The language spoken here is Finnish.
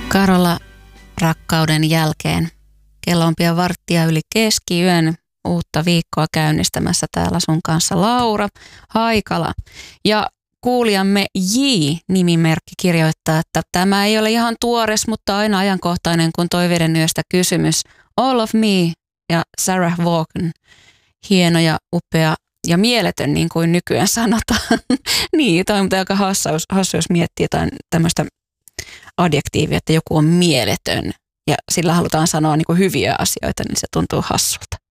Karola, rakkauden jälkeen. Kello on pian varttia yli keskiyön. Uutta viikkoa käynnistämässä täällä sun kanssa Laura Haikala. Ja kuulijamme J-nimimerkki kirjoittaa, että tämä ei ole ihan tuores, mutta aina ajankohtainen kuin Toiveiden yöstä kysymys. All of Me ja Sarah Vaughan. Hieno ja upea ja mieletön, niin kuin nykyään sanotaan. Niin, toi on aika hassu, jos miettii jotain tämmöistä adjektiivia, että joku on mieletön ja sillä halutaan sanoa niin kuin hyviä asioita, niin se tuntuu hassulta.